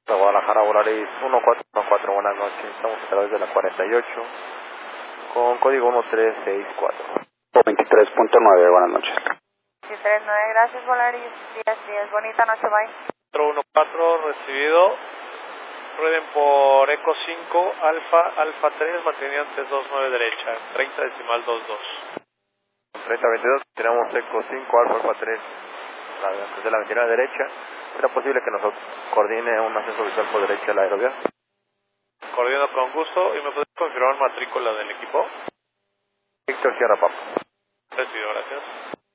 Guadalajara, Volaris 1414, buenas noches, estamos a través de la 48 con código 1364. 23.9, buenas noches. 239, gracias Volaris, 10, bonita noche, bye. 414 recibido, rueden por Eco 5, Alfa 3, mantenimiento 29 derecha, 30 decimal 22. 3022, tenemos Eco 5, Alfa 3, desde la 29 derecha. ¿Será posible que nos coordine un ascenso visual por derecha a la aerovía? Coordino con gusto, ¿y me puedes confirmar matrícula del equipo? Víctor Sierra Papa. Recibido, gracias.